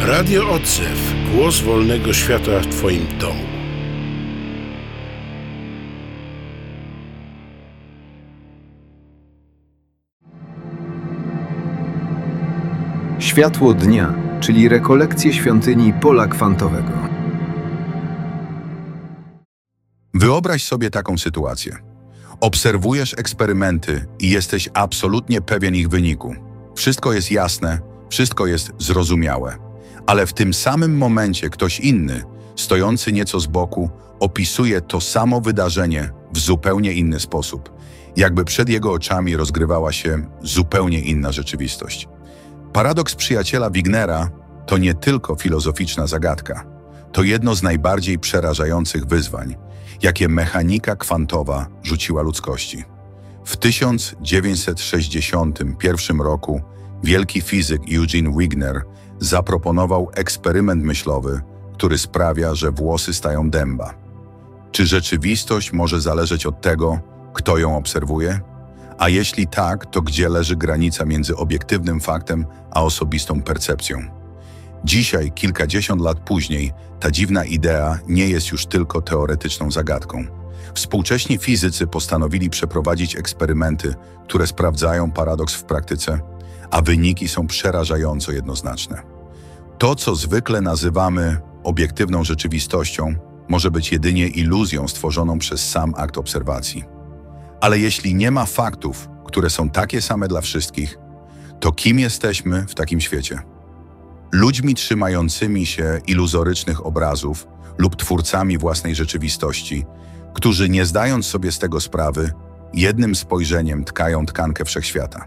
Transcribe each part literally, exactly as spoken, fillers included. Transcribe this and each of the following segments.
Radio Odzew. Głos wolnego świata w Twoim domu. Światło dnia, czyli rekolekcje świątyni pola kwantowego. Wyobraź sobie taką sytuację. Obserwujesz eksperymenty i jesteś absolutnie pewien ich wyniku. Wszystko jest jasne, wszystko jest zrozumiałe. Ale w tym samym momencie ktoś inny, stojący nieco z boku, opisuje to samo wydarzenie w zupełnie inny sposób. Jakby przed jego oczami rozgrywała się zupełnie inna rzeczywistość. Paradoks przyjaciela Wignera to nie tylko filozoficzna zagadka. To jedno z najbardziej przerażających wyzwań, jakie mechanika kwantowa rzuciła ludzkości. W tysiąc dziewięćset sześćdziesiątym pierwszym roku wielki fizyk Eugene Wigner zaproponował eksperyment myślowy, który sprawia, że włosy stają dęba. Czy rzeczywistość może zależeć od tego, kto ją obserwuje? A jeśli tak, to gdzie leży granica między obiektywnym faktem a osobistą percepcją? Dzisiaj, kilkadziesiąt lat później, ta dziwna idea nie jest już tylko teoretyczną zagadką. Współcześni fizycy postanowili przeprowadzić eksperymenty, które sprawdzają paradoks w praktyce, a wyniki są przerażająco jednoznaczne. To, co zwykle nazywamy obiektywną rzeczywistością, może być jedynie iluzją stworzoną przez sam akt obserwacji. Ale jeśli nie ma faktów, które są takie same dla wszystkich, to kim jesteśmy w takim świecie? Ludźmi trzymającymi się iluzorycznych obrazów lub twórcami własnej rzeczywistości, którzy nie zdając sobie z tego sprawy, jednym spojrzeniem tkają tkankę wszechświata.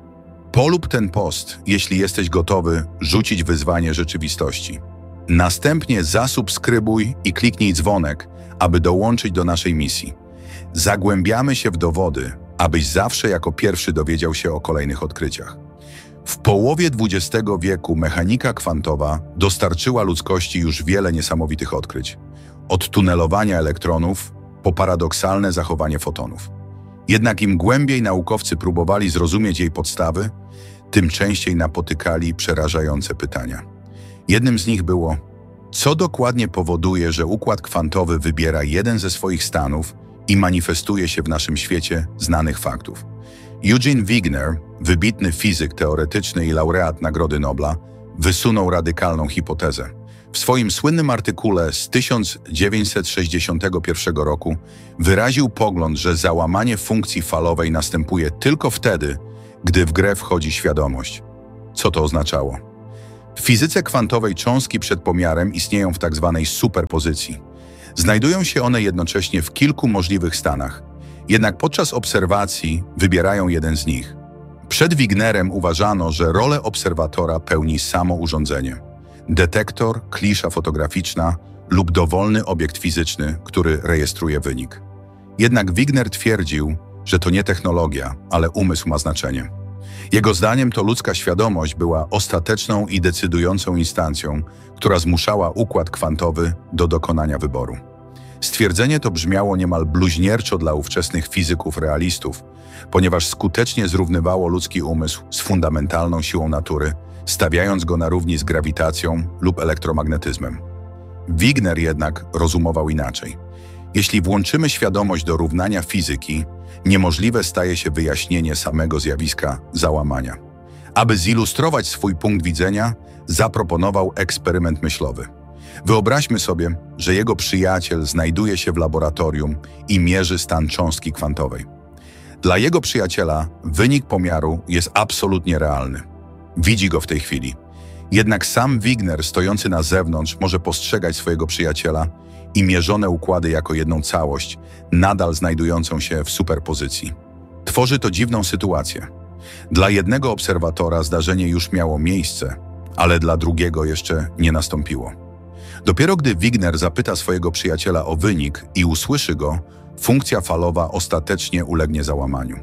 Polub ten post, jeśli jesteś gotowy rzucić wyzwanie rzeczywistości. Następnie zasubskrybuj i kliknij dzwonek, aby dołączyć do naszej misji. Zagłębiamy się w dowody, abyś zawsze jako pierwszy dowiedział się o kolejnych odkryciach. W połowie dwudziestego wieku mechanika kwantowa dostarczyła ludzkości już wiele niesamowitych odkryć. Od tunelowania elektronów po paradoksalne zachowanie fotonów. Jednak im głębiej naukowcy próbowali zrozumieć jej podstawy, tym częściej napotykali przerażające pytania. Jednym z nich było, co dokładnie powoduje, że układ kwantowy wybiera jeden ze swoich stanów i manifestuje się w naszym świecie znanych faktów. Eugene Wigner, wybitny fizyk teoretyczny i laureat Nagrody Nobla, wysunął radykalną hipotezę. W swoim słynnym artykule z tysiąc dziewięćset sześćdziesiątego pierwszego roku wyraził pogląd, że załamanie funkcji falowej następuje tylko wtedy, gdy w grę wchodzi świadomość. Co to oznaczało? W fizyce kwantowej cząstki przed pomiarem istnieją w tak zwanej superpozycji. Znajdują się one jednocześnie w kilku możliwych stanach, jednak podczas obserwacji wybierają jeden z nich. Przed Wignerem uważano, że rolę obserwatora pełni samo urządzenie. Detektor, klisza fotograficzna lub dowolny obiekt fizyczny, który rejestruje wynik. Jednak Wigner twierdził, że to nie technologia, ale umysł ma znaczenie. Jego zdaniem to ludzka świadomość była ostateczną i decydującą instancją, która zmuszała układ kwantowy do dokonania wyboru. Stwierdzenie to brzmiało niemal bluźnierczo dla ówczesnych fizyków realistów, ponieważ skutecznie zrównywało ludzki umysł z fundamentalną siłą natury, stawiając go na równi z grawitacją lub elektromagnetyzmem. Wigner jednak rozumował inaczej. Jeśli włączymy świadomość do równania fizyki, niemożliwe staje się wyjaśnienie samego zjawiska załamania. Aby zilustrować swój punkt widzenia, zaproponował eksperyment myślowy. Wyobraźmy sobie, że jego przyjaciel znajduje się w laboratorium i mierzy stan cząstki kwantowej. Dla jego przyjaciela wynik pomiaru jest absolutnie realny. Widzi go w tej chwili. Jednak sam Wigner, stojący na zewnątrz, może postrzegać swojego przyjaciela i mierzone układy jako jedną całość, nadal znajdującą się w superpozycji. Tworzy to dziwną sytuację. Dla jednego obserwatora zdarzenie już miało miejsce, ale dla drugiego jeszcze nie nastąpiło. Dopiero gdy Wigner zapyta swojego przyjaciela o wynik i usłyszy go, funkcja falowa ostatecznie ulegnie załamaniu.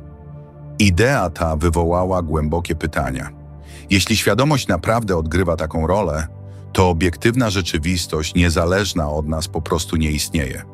Idea ta wywołała głębokie pytania. Jeśli świadomość naprawdę odgrywa taką rolę, to obiektywna rzeczywistość niezależna od nas po prostu nie istnieje.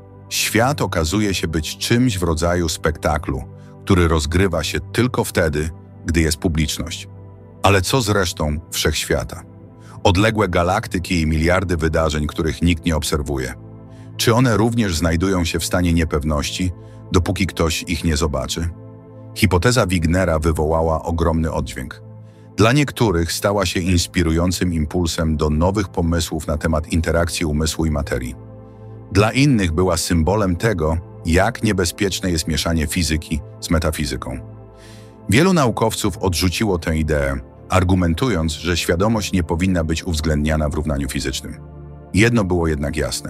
Świat okazuje się być czymś w rodzaju spektaklu, który rozgrywa się tylko wtedy, gdy jest publiczność. Ale co z resztą wszechświata? Odległe galaktyki i miliardy wydarzeń, których nikt nie obserwuje. Czy one również znajdują się w stanie niepewności, dopóki ktoś ich nie zobaczy? Hipoteza Wignera wywołała ogromny oddźwięk. Dla niektórych stała się inspirującym impulsem do nowych pomysłów na temat interakcji umysłu i materii. Dla innych była symbolem tego, jak niebezpieczne jest mieszanie fizyki z metafizyką. Wielu naukowców odrzuciło tę ideę, argumentując, że świadomość nie powinna być uwzględniana w równaniu fizycznym. Jedno było jednak jasne.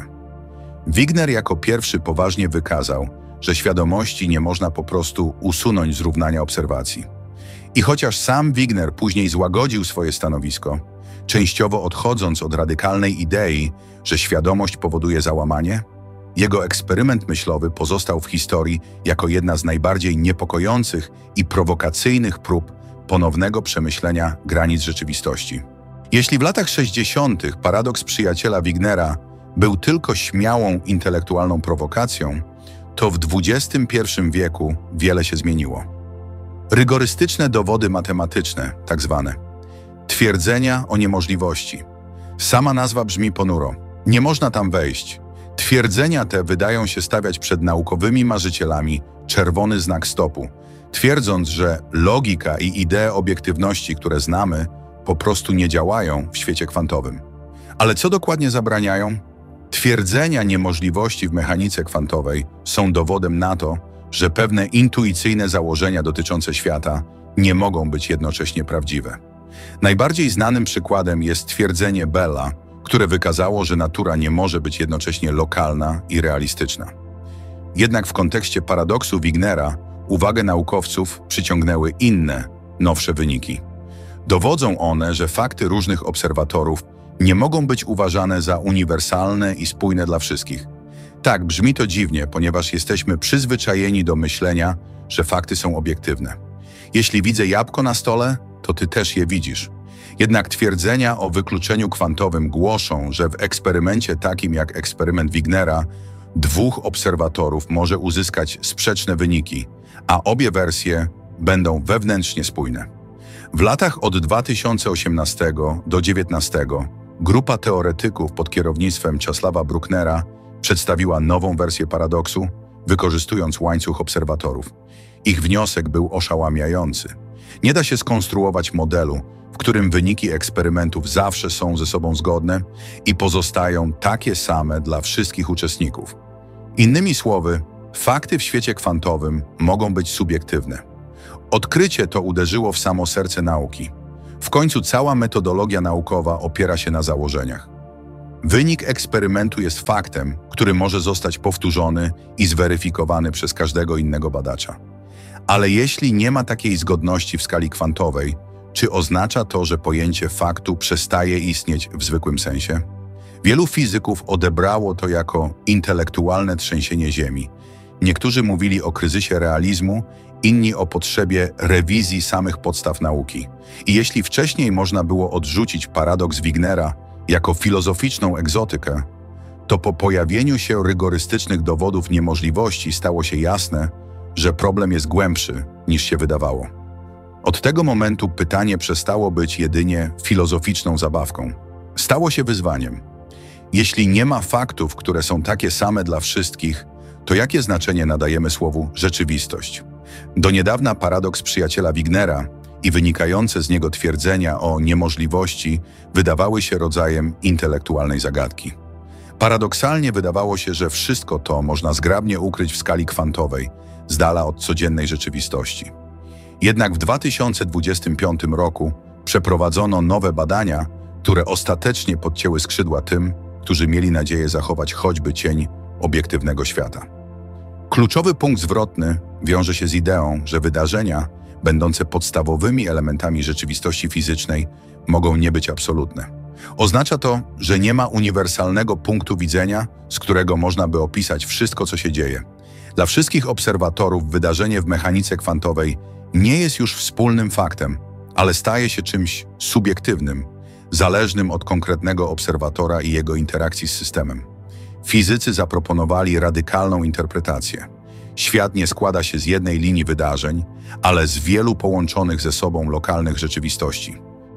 Wigner jako pierwszy poważnie wykazał, że świadomości nie można po prostu usunąć z równania obserwacji. I chociaż sam Wigner później złagodził swoje stanowisko, częściowo odchodząc od radykalnej idei, że świadomość powoduje załamanie, jego eksperyment myślowy pozostał w historii jako jedna z najbardziej niepokojących i prowokacyjnych prób ponownego przemyślenia granic rzeczywistości. Jeśli w latach sześćdziesiątych paradoks przyjaciela Wignera był tylko śmiałą intelektualną prowokacją, to w dwudziestym pierwszym wieku wiele się zmieniło. Rygorystyczne dowody matematyczne, tak zwane. Twierdzenia o niemożliwości. Sama nazwa brzmi ponuro. Nie można tam wejść. Twierdzenia te wydają się stawiać przed naukowymi marzycielami czerwony znak stopu, twierdząc, że logika i idee obiektywności, które znamy, po prostu nie działają w świecie kwantowym. Ale co dokładnie zabraniają? Twierdzenia niemożliwości w mechanice kwantowej są dowodem na to, że pewne intuicyjne założenia dotyczące świata nie mogą być jednocześnie prawdziwe. Najbardziej znanym przykładem jest twierdzenie Bella, które wykazało, że natura nie może być jednocześnie lokalna i realistyczna. Jednak w kontekście paradoksu Wignera uwagę naukowców przyciągnęły inne, nowsze wyniki. Dowodzą one, że fakty różnych obserwatorów nie mogą być uważane za uniwersalne i spójne dla wszystkich. Tak, brzmi to dziwnie, ponieważ jesteśmy przyzwyczajeni do myślenia, że fakty są obiektywne. Jeśli widzę jabłko na stole, to ty też je widzisz. Jednak twierdzenia o wykluczeniu kwantowym głoszą, że w eksperymencie takim jak eksperyment Wignera dwóch obserwatorów może uzyskać sprzeczne wyniki, a obie wersje będą wewnętrznie spójne. W latach od dwa tysiące osiemnastego do dziewiętnastego grupa teoretyków pod kierownictwem Czesława Brucknera przedstawiła nową wersję paradoksu, wykorzystując łańcuch obserwatorów. Ich wniosek był oszałamiający. Nie da się skonstruować modelu, w którym wyniki eksperymentów zawsze są ze sobą zgodne i pozostają takie same dla wszystkich uczestników. Innymi słowy, fakty w świecie kwantowym mogą być subiektywne. Odkrycie to uderzyło w samo serce nauki. W końcu cała metodologia naukowa opiera się na założeniach. Wynik eksperymentu jest faktem, który może zostać powtórzony i zweryfikowany przez każdego innego badacza. Ale jeśli nie ma takiej zgodności w skali kwantowej, czy oznacza to, że pojęcie faktu przestaje istnieć w zwykłym sensie? Wielu fizyków odebrało to jako intelektualne trzęsienie ziemi. Niektórzy mówili o kryzysie realizmu, inni o potrzebie rewizji samych podstaw nauki. I jeśli wcześniej można było odrzucić paradoks Wignera jako filozoficzną egzotykę, to po pojawieniu się rygorystycznych dowodów niemożliwości stało się jasne, że problem jest głębszy niż się wydawało. Od tego momentu pytanie przestało być jedynie filozoficzną zabawką. Stało się wyzwaniem. Jeśli nie ma faktów, które są takie same dla wszystkich, to jakie znaczenie nadajemy słowu rzeczywistość? Do niedawna paradoks przyjaciela Wignera i wynikające z niego twierdzenia o niemożliwości wydawały się rodzajem intelektualnej zagadki. Paradoksalnie wydawało się, że wszystko to można zgrabnie ukryć w skali kwantowej, z dala od codziennej rzeczywistości. Jednak w dwa tysiące dwudziestym piątym roku przeprowadzono nowe badania, które ostatecznie podcięły skrzydła tym, którzy mieli nadzieję zachować choćby cień obiektywnego świata. Kluczowy punkt zwrotny wiąże się z ideą, że wydarzenia, będące podstawowymi elementami rzeczywistości fizycznej, mogą nie być absolutne. Oznacza to, że nie ma uniwersalnego punktu widzenia, z którego można by opisać wszystko, co się dzieje. Dla wszystkich obserwatorów wydarzenie w mechanice kwantowej nie jest już wspólnym faktem, ale staje się czymś subiektywnym, zależnym od konkretnego obserwatora i jego interakcji z systemem. Fizycy zaproponowali radykalną interpretację. Świat nie składa się z jednej linii wydarzeń, ale z wielu połączonych ze sobą lokalnych rzeczywistości.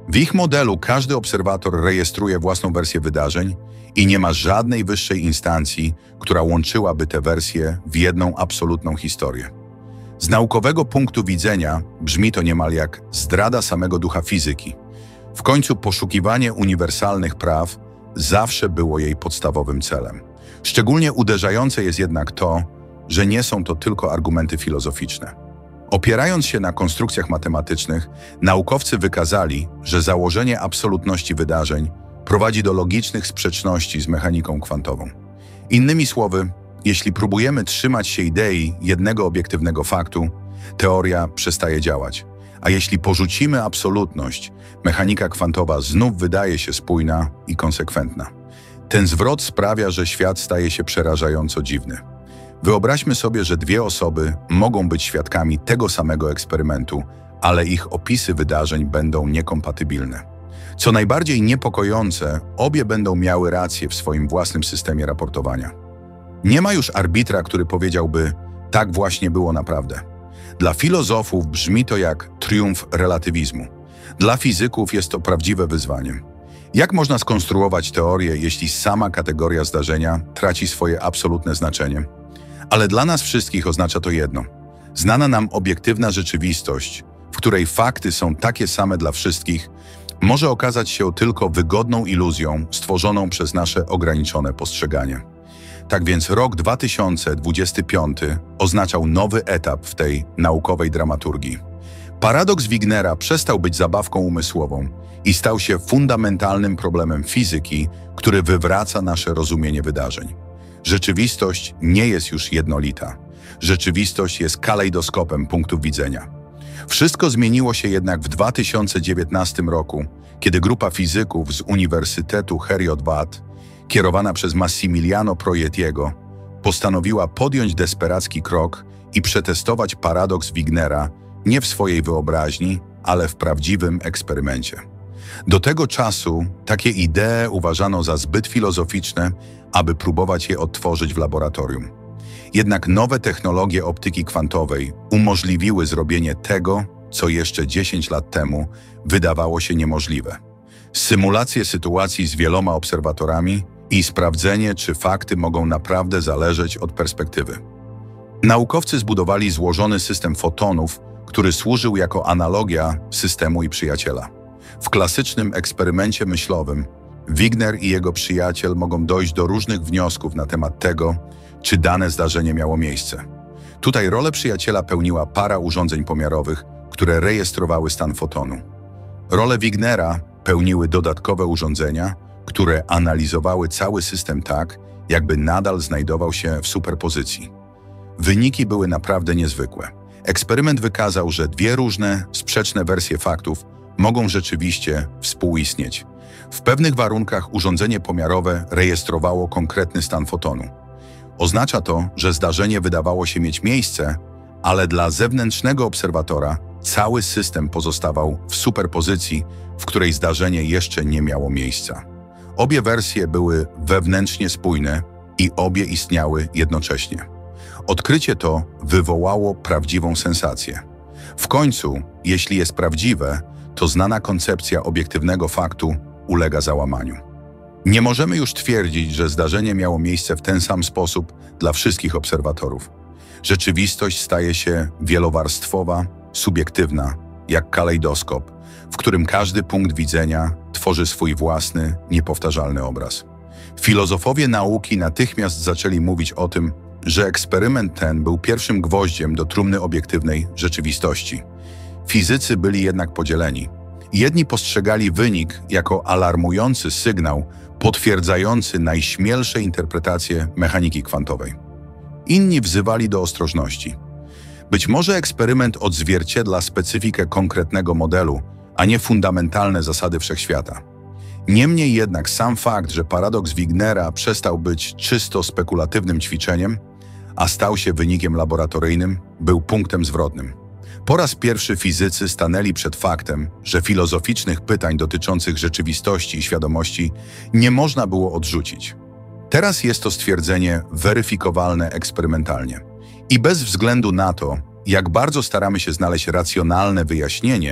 W ich modelu każdy obserwator rejestruje własną wersję wydarzeń i nie ma żadnej wyższej instancji, która łączyłaby te wersje w jedną absolutną historię. Z naukowego punktu widzenia brzmi to niemal jak zdrada samego ducha fizyki. W końcu poszukiwanie uniwersalnych praw zawsze było jej podstawowym celem. Szczególnie uderzające jest jednak to, że nie są to tylko argumenty filozoficzne. Opierając się na konstrukcjach matematycznych, naukowcy wykazali, że założenie absolutności wydarzeń prowadzi do logicznych sprzeczności z mechaniką kwantową. Innymi słowy, jeśli próbujemy trzymać się idei jednego obiektywnego faktu, teoria przestaje działać. A jeśli porzucimy absolutność, mechanika kwantowa znów wydaje się spójna i konsekwentna. Ten zwrot sprawia, że świat staje się przerażająco dziwny. Wyobraźmy sobie, że dwie osoby mogą być świadkami tego samego eksperymentu, ale ich opisy wydarzeń będą niekompatybilne. Co najbardziej niepokojące, obie będą miały rację w swoim własnym systemie raportowania. Nie ma już arbitra, który powiedziałby, tak właśnie było naprawdę. Dla filozofów brzmi to jak triumf relatywizmu. Dla fizyków jest to prawdziwe wyzwanie. Jak można skonstruować teorię, jeśli sama kategoria zdarzenia traci swoje absolutne znaczenie? Ale dla nas wszystkich oznacza to jedno. Znana nam obiektywna rzeczywistość, w której fakty są takie same dla wszystkich, może okazać się tylko wygodną iluzją stworzoną przez nasze ograniczone postrzeganie. Tak więc rok dwa tysiące dwudziesty piąty oznaczał nowy etap w tej naukowej dramaturgii. Paradoks Wignera przestał być zabawką umysłową i stał się fundamentalnym problemem fizyki, który wywraca nasze rozumienie wydarzeń. Rzeczywistość nie jest już jednolita. Rzeczywistość jest kalejdoskopem punktów widzenia. Wszystko zmieniło się jednak w dwa tysiące dziewiętnastym roku, kiedy grupa fizyków z Uniwersytetu Heriot-Watt, kierowana przez Massimiliano Proietiego, postanowiła podjąć desperacki krok i przetestować paradoks Wignera nie w swojej wyobraźni, ale w prawdziwym eksperymencie. Do tego czasu takie idee uważano za zbyt filozoficzne, aby próbować je odtworzyć w laboratorium. Jednak nowe technologie optyki kwantowej umożliwiły zrobienie tego, co jeszcze dziesięć lat temu wydawało się niemożliwe. Symulacje sytuacji z wieloma obserwatorami i sprawdzenie, czy fakty mogą naprawdę zależeć od perspektywy. Naukowcy zbudowali złożony system fotonów, który służył jako analogia systemu i przyjaciela. W klasycznym eksperymencie myślowym Wigner i jego przyjaciel mogą dojść do różnych wniosków na temat tego, czy dane zdarzenie miało miejsce. Tutaj rolę przyjaciela pełniła para urządzeń pomiarowych, które rejestrowały stan fotonu. Rolę Wignera pełniły dodatkowe urządzenia, które analizowały cały system tak, jakby nadal znajdował się w superpozycji. Wyniki były naprawdę niezwykłe. Eksperyment wykazał, że dwie różne, sprzeczne wersje faktów mogą rzeczywiście współistnieć. W pewnych warunkach urządzenie pomiarowe rejestrowało konkretny stan fotonu. Oznacza to, że zdarzenie wydawało się mieć miejsce, ale dla zewnętrznego obserwatora cały system pozostawał w superpozycji, w której zdarzenie jeszcze nie miało miejsca. Obie wersje były wewnętrznie spójne i obie istniały jednocześnie. Odkrycie to wywołało prawdziwą sensację. W końcu, jeśli jest prawdziwe, to znana koncepcja obiektywnego faktu ulega załamaniu. Nie możemy już twierdzić, że zdarzenie miało miejsce w ten sam sposób dla wszystkich obserwatorów. Rzeczywistość staje się wielowarstwowa, subiektywna, jak kalejdoskop, w którym każdy punkt widzenia tworzy swój własny, niepowtarzalny obraz. Filozofowie nauki natychmiast zaczęli mówić o tym, że eksperyment ten był pierwszym gwoździem do trumny obiektywnej rzeczywistości. Fizycy byli jednak podzieleni. Jedni postrzegali wynik jako alarmujący sygnał potwierdzający najśmielsze interpretacje mechaniki kwantowej. Inni wzywali do ostrożności. Być może eksperyment odzwierciedla specyfikę konkretnego modelu, a nie fundamentalne zasady wszechświata. Niemniej jednak sam fakt, że paradoks Wignera przestał być czysto spekulatywnym ćwiczeniem, a stał się wynikiem laboratoryjnym, był punktem zwrotnym. Po raz pierwszy fizycy stanęli przed faktem, że filozoficznych pytań dotyczących rzeczywistości i świadomości nie można było odrzucić. Teraz jest to stwierdzenie weryfikowalne eksperymentalnie. I bez względu na to, jak bardzo staramy się znaleźć racjonalne wyjaśnienie,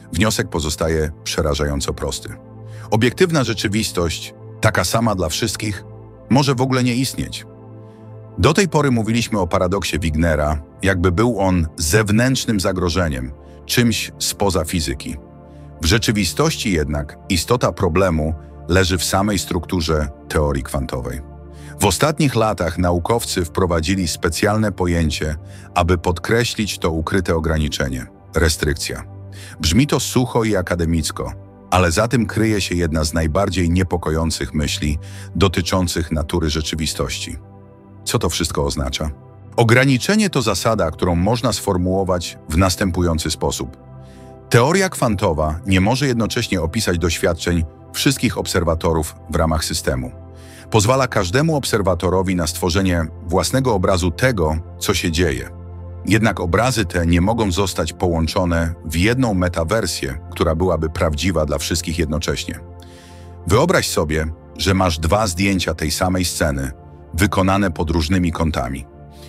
Wniosek pozostaje przerażająco prosty. Obiektywna rzeczywistość, taka sama dla wszystkich, może w ogóle nie istnieć. Do tej pory mówiliśmy o paradoksie Wignera, jakby był on zewnętrznym zagrożeniem, czymś spoza fizyki. W rzeczywistości jednak istota problemu leży w samej strukturze teorii kwantowej. W ostatnich latach naukowcy wprowadzili specjalne pojęcie, aby podkreślić to ukryte ograniczenie – restrykcja. Brzmi to sucho i akademicko, ale za tym kryje się jedna z najbardziej niepokojących myśli dotyczących natury rzeczywistości. Co to wszystko oznacza? Ograniczenie to zasada, którą można sformułować w następujący sposób. Teoria kwantowa nie może jednocześnie opisać doświadczeń wszystkich obserwatorów w ramach systemu. Pozwala każdemu obserwatorowi na stworzenie własnego obrazu tego, co się dzieje. Jednak obrazy te nie mogą zostać połączone w jedną metawersję, która byłaby prawdziwa dla wszystkich jednocześnie. Wyobraź sobie, że masz dwa zdjęcia tej samej sceny, wykonane pod różnymi kątami.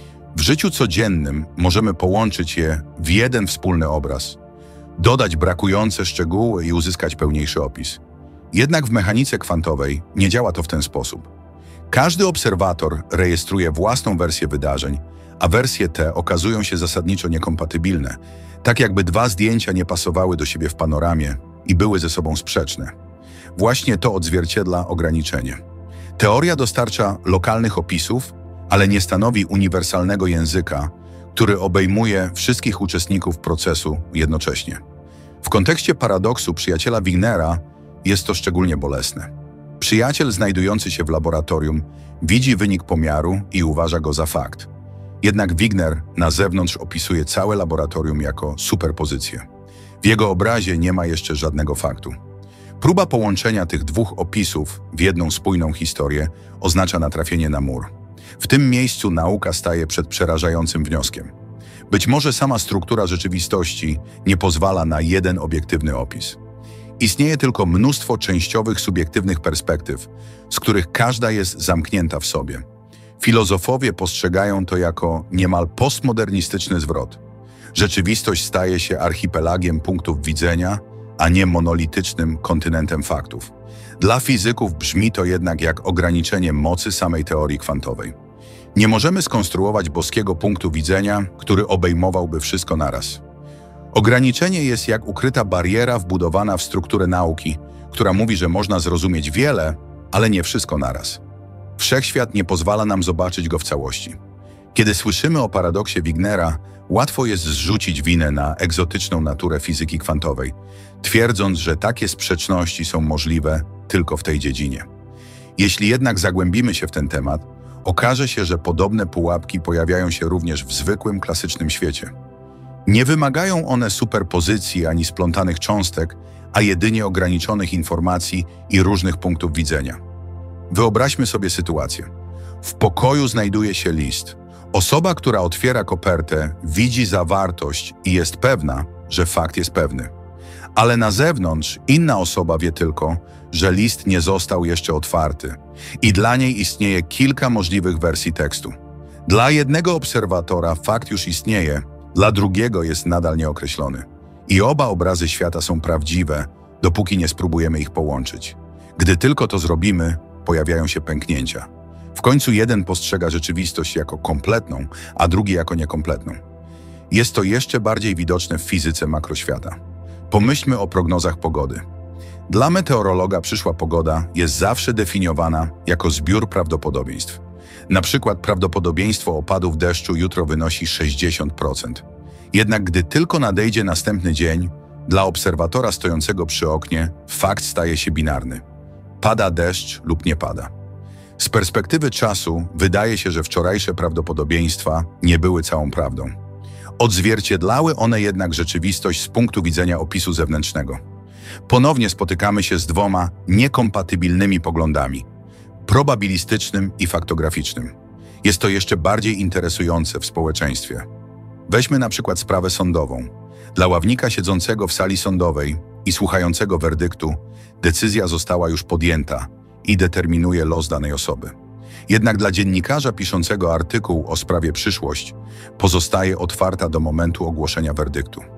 W życiu codziennym możemy połączyć je w jeden wspólny obraz, dodać brakujące szczegóły i uzyskać pełniejszy opis. Jednak w mechanice kwantowej nie działa to w ten sposób. Każdy obserwator rejestruje własną wersję wydarzeń, a wersje te okazują się zasadniczo niekompatybilne, tak jakby dwa zdjęcia nie pasowały do siebie w panoramie i były ze sobą sprzeczne. Właśnie to odzwierciedla ograniczenie. Teoria dostarcza lokalnych opisów, ale nie stanowi uniwersalnego języka, który obejmuje wszystkich uczestników procesu jednocześnie. W kontekście paradoksu przyjaciela Wignera jest to szczególnie bolesne. Przyjaciel znajdujący się w laboratorium widzi wynik pomiaru i uważa go za fakt. Jednak Wigner na zewnątrz opisuje całe laboratorium jako superpozycję. W jego obrazie nie ma jeszcze żadnego faktu. Próba połączenia tych dwóch opisów w jedną spójną historię oznacza natrafienie na mur. W tym miejscu nauka staje przed przerażającym wnioskiem. Być może sama struktura rzeczywistości nie pozwala na jeden obiektywny opis. Istnieje tylko mnóstwo częściowych, subiektywnych perspektyw, z których każda jest zamknięta w sobie. Filozofowie postrzegają to jako niemal postmodernistyczny zwrot. Rzeczywistość staje się archipelagiem punktów widzenia, a nie monolitycznym kontynentem faktów. Dla fizyków brzmi to jednak jak ograniczenie mocy samej teorii kwantowej. Nie możemy skonstruować boskiego punktu widzenia, który obejmowałby wszystko naraz. Ograniczenie jest jak ukryta bariera wbudowana w strukturę nauki, która mówi, że można zrozumieć wiele, ale nie wszystko naraz. Wszechświat nie pozwala nam zobaczyć go w całości. Kiedy słyszymy o paradoksie Wignera, łatwo jest zrzucić winę na egzotyczną naturę fizyki kwantowej, twierdząc, że takie sprzeczności są możliwe tylko w tej dziedzinie. Jeśli jednak zagłębimy się w ten temat, okaże się, że podobne pułapki pojawiają się również w zwykłym, klasycznym świecie. Nie wymagają one superpozycji ani splątanych cząstek, a jedynie ograniczonych informacji i różnych punktów widzenia. Wyobraźmy sobie sytuację. W pokoju znajduje się list. Osoba, która otwiera kopertę, widzi zawartość i jest pewna, że fakt jest pewny. Ale na zewnątrz inna osoba wie tylko, że list nie został jeszcze otwarty i dla niej istnieje kilka możliwych wersji tekstu. Dla jednego obserwatora fakt już istnieje, dla drugiego jest nadal nieokreślony. I oba obrazy świata są prawdziwe, dopóki nie spróbujemy ich połączyć. Gdy tylko to zrobimy, pojawiają się pęknięcia. W końcu jeden postrzega rzeczywistość jako kompletną, a drugi jako niekompletną. Jest to jeszcze bardziej widoczne w fizyce makroświata. Pomyślmy o prognozach pogody. Dla meteorologa przyszła pogoda jest zawsze definiowana jako zbiór prawdopodobieństw. Na przykład prawdopodobieństwo opadów deszczu jutro wynosi sześćdziesiąt procent. Jednak gdy tylko nadejdzie następny dzień, dla obserwatora stojącego przy oknie fakt staje się binarny. Pada deszcz lub nie pada. Z perspektywy czasu wydaje się, że wczorajsze prawdopodobieństwa nie były całą prawdą. Odzwierciedlały one jednak rzeczywistość z punktu widzenia opisu zewnętrznego. Ponownie spotykamy się z dwoma niekompatybilnymi poglądami – probabilistycznym i faktograficznym. Jest to jeszcze bardziej interesujące w społeczeństwie. Weźmy na przykład sprawę sądową. Dla ławnika siedzącego w sali sądowej i słuchającego werdyktu decyzja została już podjęta i determinuje los danej osoby. Jednak dla dziennikarza piszącego artykuł o sprawie przyszłość pozostaje otwarta do momentu ogłoszenia werdyktu.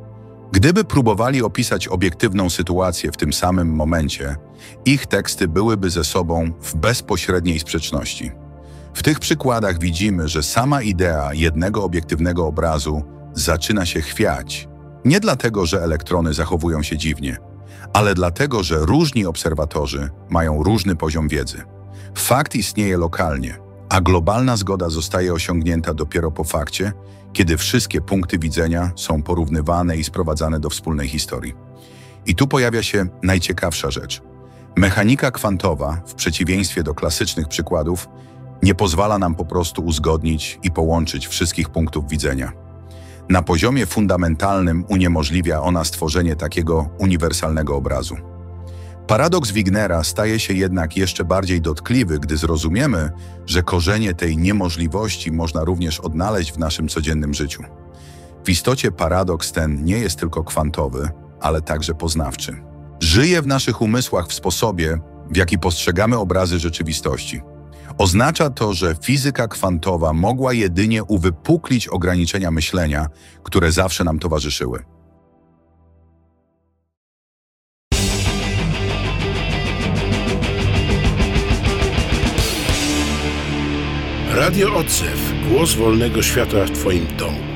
Gdyby próbowali opisać obiektywną sytuację w tym samym momencie, ich teksty byłyby ze sobą w bezpośredniej sprzeczności. W tych przykładach widzimy, że sama idea jednego obiektywnego obrazu zaczyna się chwiać. Nie dlatego, że elektrony zachowują się dziwnie, ale dlatego, że różni obserwatorzy mają różny poziom wiedzy. Fakt istnieje lokalnie, a globalna zgoda zostaje osiągnięta dopiero po fakcie, kiedy wszystkie punkty widzenia są porównywane i sprowadzane do wspólnej historii. I tu pojawia się najciekawsza rzecz. Mechanika kwantowa, w przeciwieństwie do klasycznych przykładów, nie pozwala nam po prostu uzgodnić i połączyć wszystkich punktów widzenia. Na poziomie fundamentalnym uniemożliwia ona stworzenie takiego uniwersalnego obrazu. Paradoks Wignera staje się jednak jeszcze bardziej dotkliwy, gdy zrozumiemy, że korzenie tej niemożliwości można również odnaleźć w naszym codziennym życiu. W istocie paradoks ten nie jest tylko kwantowy, ale także poznawczy. Żyje w naszych umysłach w sposobie, w jaki postrzegamy obrazy rzeczywistości. Oznacza to, że fizyka kwantowa mogła jedynie uwypuklić ograniczenia myślenia, które zawsze nam towarzyszyły. Radio Odzew. Głos wolnego świata w Twoim domu.